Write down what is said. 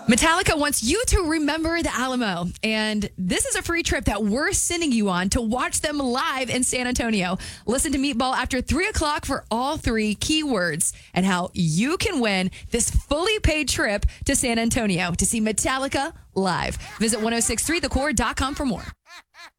Metallica wants you to remember the Alamo. And this is a free trip that we're sending you on to watch them live in San Antonio. Listen to Meatball after 3 o'clock for all three keywords and how you can win this fully paid trip to San Antonio to see Metallica live. Visit 1063thecore.com for more.